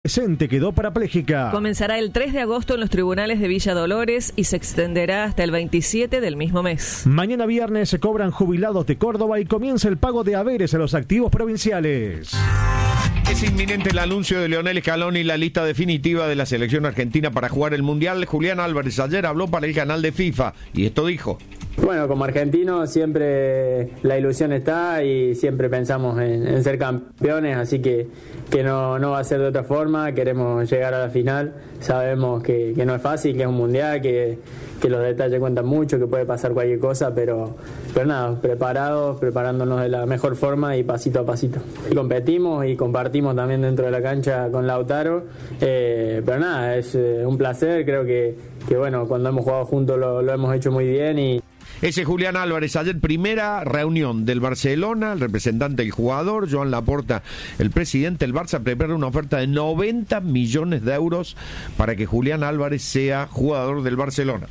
adolescente quedó parapléjica. Comenzará el 3 de agosto en los tribunales de Villa Dolores y se extenderá hasta el 27 del mismo mes. Mañana viernes se cobran jubilados de Córdoba y comienza el pago de haberes a los activos provinciales. Es inminente el anuncio de Lionel Scaloni y la lista definitiva de la selección argentina para jugar el Mundial. Julián Álvarez ayer habló para el canal de FIFA y esto dijo. Bueno, como argentino siempre la ilusión está y siempre pensamos en ser campeones, así que no va a ser de otra forma. Queremos llegar a la final, sabemos que no es fácil, que es un mundial, que los detalles cuentan mucho, que puede pasar cualquier cosa, pero nada, preparándonos de la mejor forma y pasito a pasito. Y competimos y compartimos también dentro de la cancha con Lautaro, pero nada, es un placer, creo que bueno, cuando hemos jugado juntos lo hemos hecho muy bien y... Ese Julián Álvarez, ayer primera reunión del Barcelona, el representante del jugador, Joan Laporta, el presidente. El Barça prepara una oferta de 90 millones de euros para que Julián Álvarez sea jugador del Barcelona.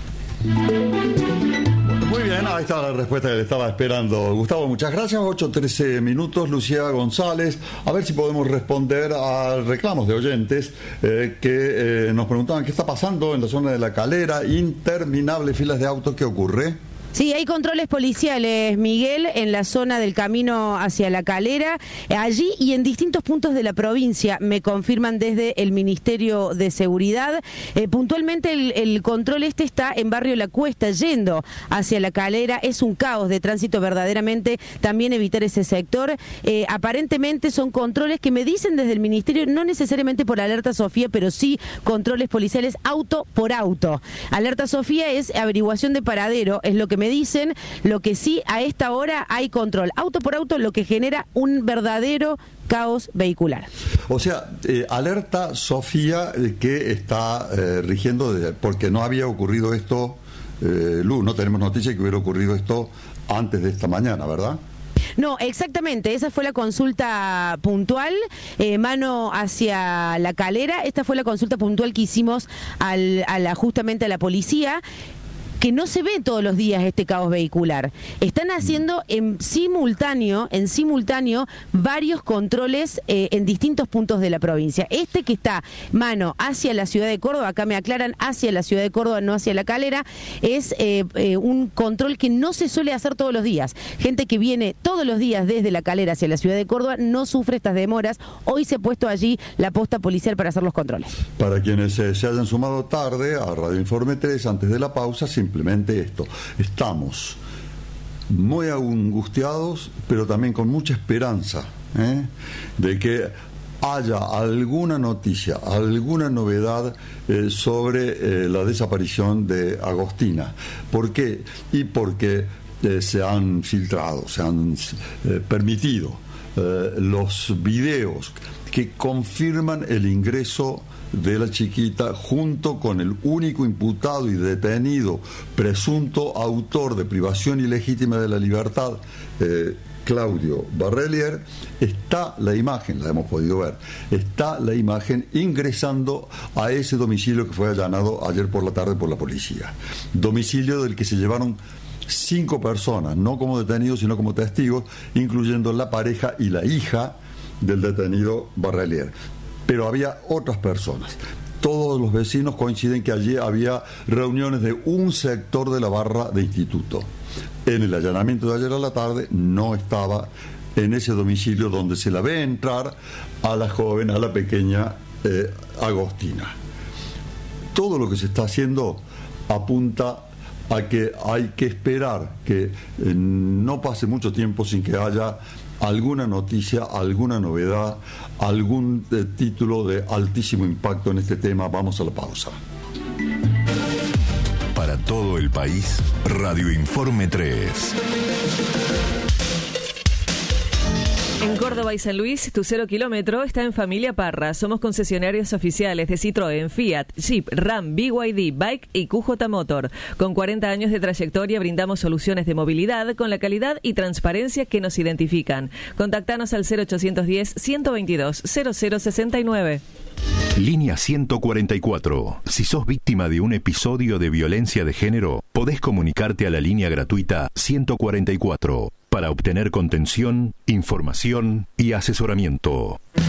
Muy bien, ahí está la respuesta que le estaba esperando. Gustavo, muchas gracias. 8:13 minutos. Lucía González, a ver si podemos responder a reclamos de oyentes que nos preguntaban qué está pasando en la zona de La Calera, interminables filas de autos, ¿qué ocurre? Sí, hay controles policiales, Miguel, en la zona del camino hacia La Calera, allí y en distintos puntos de la provincia, me confirman desde el Ministerio de Seguridad. Puntualmente el control está en Barrio La Cuesta, yendo hacia La Calera. Es un caos de tránsito verdaderamente, también evitar ese sector. Aparentemente son controles que me dicen desde el Ministerio, no necesariamente por Alerta Sofía, pero sí controles policiales auto por auto. Alerta Sofía es averiguación de paradero, es lo que me dicen. Lo que sí, a esta hora hay control auto por auto, lo que genera un verdadero caos vehicular. O sea, Alerta Sofía que está rigiendo, porque no había ocurrido esto, Lu, no tenemos noticia de que hubiera ocurrido esto antes de esta mañana, ¿verdad? No, exactamente, esa fue la consulta puntual, mano hacia La Calera. Esta fue la consulta puntual que hicimos justamente a la policía, que no se ve todos los días este caos vehicular. Están haciendo en simultáneo varios controles en distintos puntos de la provincia. Este que está mano hacia la ciudad de Córdoba, acá me aclaran, hacia la ciudad de Córdoba, no hacia La Calera, es un control que no se suele hacer todos los días. Gente que viene todos los días desde La Calera hacia la ciudad de Córdoba no sufre estas demoras. Hoy se ha puesto allí la posta policial para hacer los controles. Para quienes se hayan sumado tarde a Radio Informe 3, antes de la pausa, simplemente esto, estamos muy angustiados, pero también con mucha esperanza de que haya alguna noticia, alguna novedad sobre la desaparición de Agostina. ¿Por qué? Y porque se han filtrado, se han permitido los videos que confirman el ingreso de la chiquita junto con el único imputado y detenido presunto autor de privación ilegítima de la libertad, Claudio Barrelier. Está la imagen, la hemos podido ver, está la imagen ingresando a ese domicilio que fue allanado ayer por la tarde por la policía, domicilio del que se llevaron 5 personas, no como detenidos sino como testigos, incluyendo la pareja y la hija del detenido Barrelier. Pero había otras personas. Todos los vecinos coinciden que allí había reuniones de un sector de la barra de instituto. En el allanamiento de ayer a la tarde no estaba en ese domicilio donde se la ve entrar a la joven, a la pequeña Agostina. Todo lo que se está haciendo apunta a que hay que esperar que no pase mucho tiempo sin que haya alguna noticia, alguna novedad, algún título de altísimo impacto en este tema. Vamos a la pausa. Para todo el país, Radio Informe 3. En Córdoba y San Luis, tu 0 kilómetro está en Familia Parra. Somos concesionarios oficiales de Citroën, Fiat, Jeep, Ram, BYD, Bike y QJ Motor. Con 40 años de trayectoria brindamos soluciones de movilidad con la calidad y transparencia que nos identifican. Contactanos al 0810-122-0069. Línea 144. Si sos víctima de un episodio de violencia de género, podés comunicarte a la línea gratuita 144 para obtener contención, información y asesoramiento.